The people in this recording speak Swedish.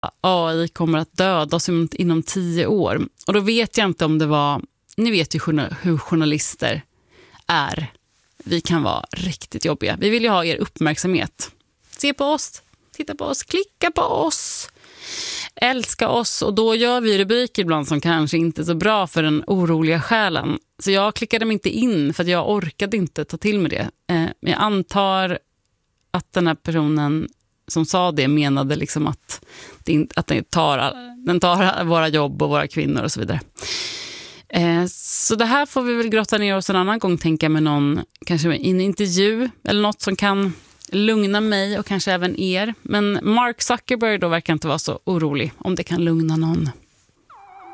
AI kommer att döda oss inom 10 år. Och då vet jag inte om det var... Ni vet ju hur journalister är. Vi kan vara riktigt jobbiga. Vi vill ju ha er uppmärksamhet. Se på oss, titta på oss, klicka på oss. Älska oss, och då gör vi rubriker ibland som kanske inte är så bra för den oroliga själen. Så jag klickade mig inte in för att jag orkade inte ta till med det. Men jag antar att den här personen som sa det menade liksom att den tar våra jobb och våra kvinnor och så vidare. Så det här får vi väl grotta ner oss en annan gång, tänka med någon, kanske i en intervju eller något som kan lugna mig och kanske även er. Men Mark Zuckerberg då verkar inte vara så orolig, om det kan lugna någon.